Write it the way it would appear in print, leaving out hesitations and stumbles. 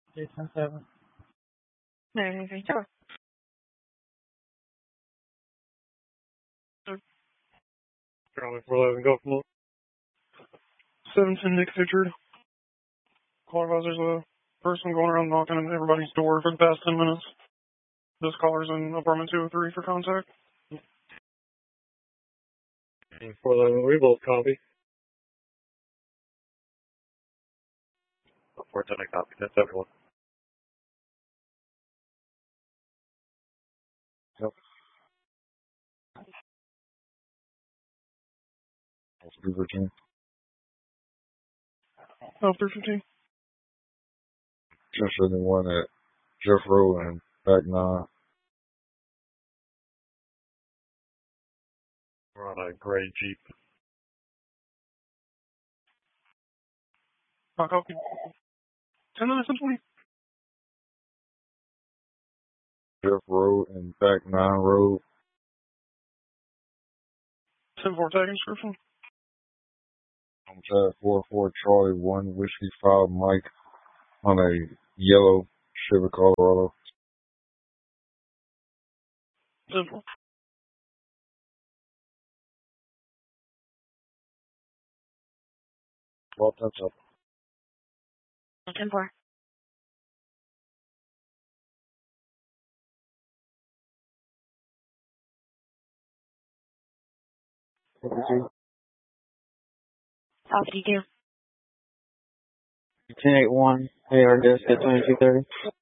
J107. Anything, sure. Charlie 411, go from 710 Nick Richard. Caller advisor's a person going around knocking on everybody's door for the past 10 minutes. This caller's in apartment 203 for contact. 411, we both copy. 410, I copy. That's everyone. Yep. That's 315. 315. Just the one at Jeff Road and back 9. We're on a gray Jeep. I copy. 10 minutes and 20. Jeff Road and back 9 Road. 10-4 tag description. I'm tag 44 Charlie 1 Whiskey 5 Mike on a yellow Chevy Colorado. 10-4. Well, that's up. 10-4. South 52. 1081, AR disc at 2230.